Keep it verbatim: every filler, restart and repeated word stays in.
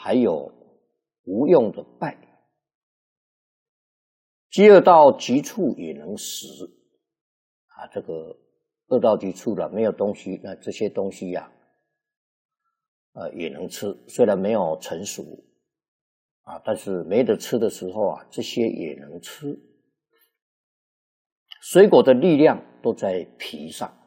还有无用的败。饥饿到极处也能食啊，这个饿到极处了，没有东西，那这些东西呀、啊，呃，也能吃，虽然没有成熟啊，但是没得吃的时候啊，这些也能吃。水果的力量都在皮上。